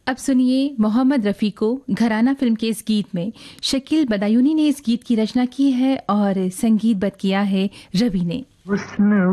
अब सुनिए मोहम्मद रफ़ी को घराना फिल्म के इस गीत में शकील बदायूनी ने इस गीत की रचना की है और संगीतबद्ध किया है रवि ने।